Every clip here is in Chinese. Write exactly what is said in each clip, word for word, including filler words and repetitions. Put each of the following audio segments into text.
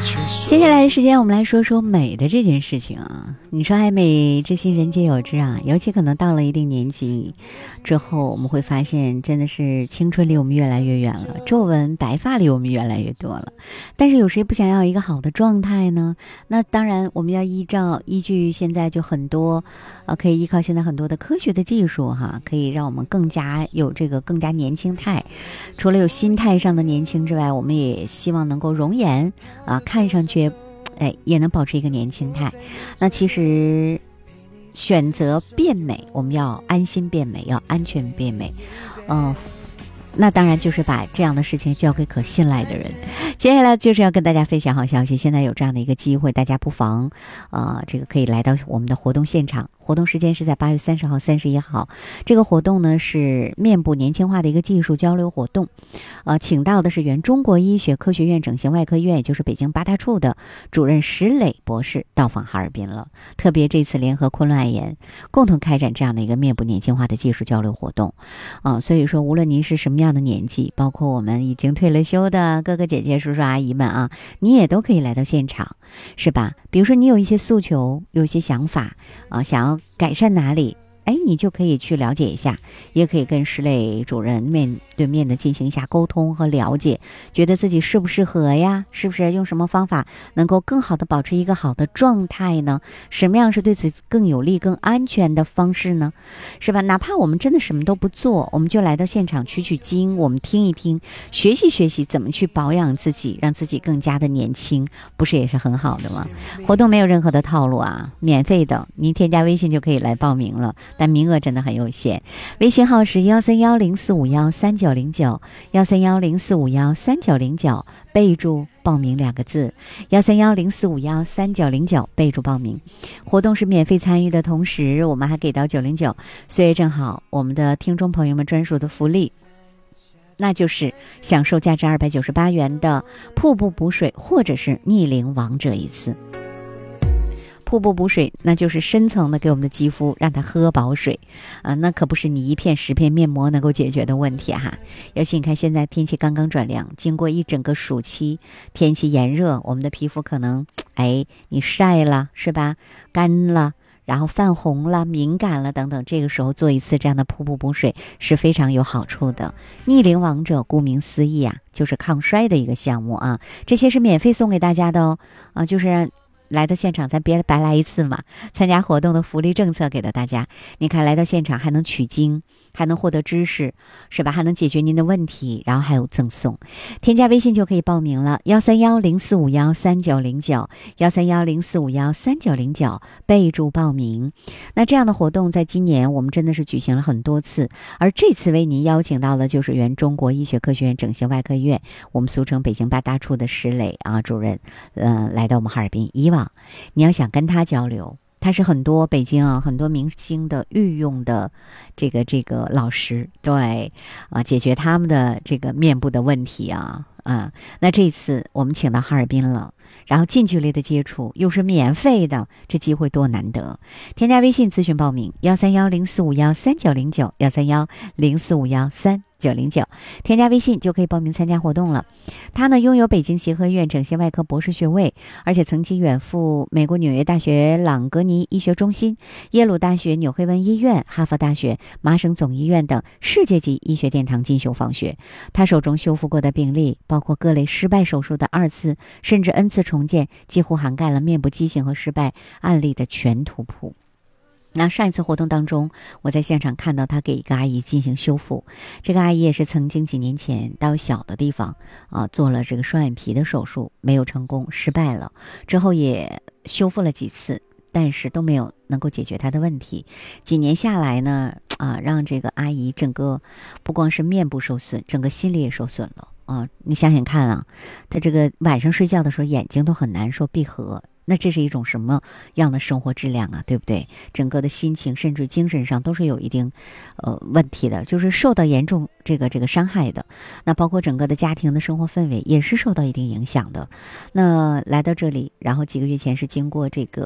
接下来的时间我们来说说美的这件事情啊。你说爱美之心人皆有之啊，尤其可能到了一定年纪之后，我们会发现真的是青春离我们越来越远了，皱纹白发离我们越来越多了。但是有谁不想要一个好的状态呢？那当然我们要依照依据现在就很多呃，可以依靠现在很多的科学的技术哈，可以让我们更加有这个更加年轻态。除了有心态上的年轻之外，我们也希望能够容颜啊，看上去哎，也能保持一个年轻态。那其实选择变美，我们要安心变美，要安全变美。嗯、呃，那当然就是把这样的事情交给可信赖的人。接下来就是要跟大家分享好消息，现在有这样的一个机会，大家不妨呃，这个可以来到我们的活动现场。活动时间是在八月三十号、三十一号。这个活动呢是面部年轻化的一个技术交流活动，呃，请到的是原中国医学科学院整形外科医院，也就是北京八大处的主任石磊博士到访哈尔滨了。特别这次联合昆仑爱研共同开展这样的一个面部年轻化的技术交流活动，啊、呃，所以说无论您是什么样的年纪，包括我们已经退了休的哥哥姐姐、叔叔阿姨们啊，你也都可以来到现场，是吧？比如说你有一些诉求，有一些想法啊，想要改善哪里，哎，你就可以去了解一下，也可以跟石磊主任面对面的进行一下沟通和了解，觉得自己适不适合呀？是不是用什么方法能够更好的保持一个好的状态呢？什么样是对自己更有利、更安全的方式呢？是吧？哪怕我们真的什么都不做，我们就来到现场取取经，我们听一听，学习学习怎么去保养自己，让自己更加的年轻，不是也是很好的吗？活动没有任何的套路啊，免费的，您添加微信就可以来报名了。但名额真的很有限，微信号是幺三幺零四五幺三九零九，幺三幺零四五幺三九零九，备注报名两个字，幺三幺零四五幺三九零九，备注报名。活动是免费参与的同时，我们还给到九零九，所以正好我们的听众朋友们专属的福利，那就是享受价值二百九十八元的瀑布补水或者是逆龄王者一次。瀑布补水，那就是深层的给我们的肌肤让它喝饱水啊，那可不是你一片十片面膜能够解决的问题哈。尤其你看现在天气刚刚转凉，经过一整个暑期天气炎热，我们的皮肤可能哎你晒了是吧，干了，然后泛红了、敏感了等等，这个时候做一次这样的瀑布补水是非常有好处的。逆龄王者顾名思义啊，就是抗衰的一个项目啊，这些是免费送给大家的哦，啊，就是来到现场咱别白来一次嘛，参加活动的福利政策给到大家。你看来到现场还能取经，还能获得知识，是吧？还能解决您的问题，然后还有赠送。添加微信就可以报名了，幺三幺零四五幺三九零九，幺三幺零四五幺三九零九，备注报名。那这样的活动在今年我们真的是举行了很多次，而这次为您邀请到的就是原中国医学科学院整形外科医院，我们俗称北京八大处的石磊啊主任，呃，来到我们哈尔滨。以往你要想跟他交流，他是很多北京啊很多明星的御用的这个这个老师，对啊，解决他们的这个面部的问题啊啊。那这次我们请到哈尔滨了，然后近距离的接触又是免费的，这机会多难得。添加微信咨询报名，幺三幺零四五幺三九零九，幺三幺零四五幺三九零九，添加微信就可以报名参加活动了。他呢拥有北京协和医院整形外科博士学位，而且曾经远赴美国纽约大学朗格尼医学中心、耶鲁大学纽黑文医院、哈佛大学麻省总医院等世界级医学殿堂进修访学。他手中修复过的病例包括各类失败手术的二次甚至 N 次重建，几乎涵盖了面部畸形和失败案例的全图谱。那上一次活动当中，我在现场看到他给一个阿姨进行修复，这个阿姨也是曾经几年前到小的地方啊做了这个双眼皮的手术，没有成功，失败了，之后也修复了几次，但是都没有能够解决她的问题。几年下来呢，啊，让这个阿姨整个不光是面部受损，整个心理也受损了啊！你想想看啊，她这个晚上睡觉的时候眼睛都很难受闭合。那这是一种什么样的生活质量啊，对不对？整个的心情甚至精神上都是有一定呃问题的，就是受到严重这个这个伤害的。那包括整个的家庭的生活氛围也是受到一定影响的。那来到这里，然后几个月前是经过这个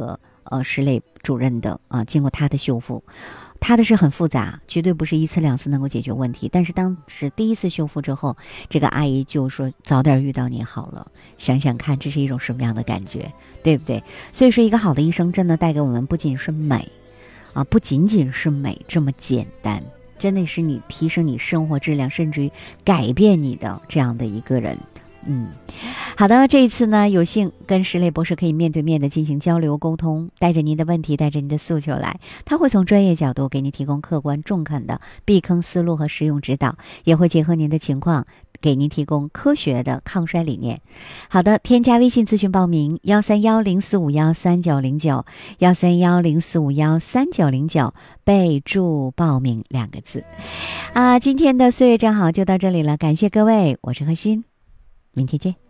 呃石磊主任的啊、呃，经过他的修复。他的是很复杂，绝对不是一次两次能够解决问题。但是当时第一次修复之后，这个阿姨就说早点遇到你好了。想想看，这是一种什么样的感觉，对不对？所以说，一个好的医生真的带给我们不仅是美啊，不仅仅是美这么简单，真的是你提升你生活质量，甚至于改变你的这样的一个人。嗯，好的，这一次呢，有幸跟石磊博士可以面对面的进行交流沟通，带着您的问题，带着您的诉求来，他会从专业角度给您提供客观中肯的避坑思路和实用指导，也会结合您的情况给您提供科学的抗衰理念。好的，添加微信咨询报名幺三幺零四五幺三九零九幺三幺零四五幺三九零九，备注报名两个字。啊，今天的岁月正好就到这里了，感谢各位，我是何欣。明天见。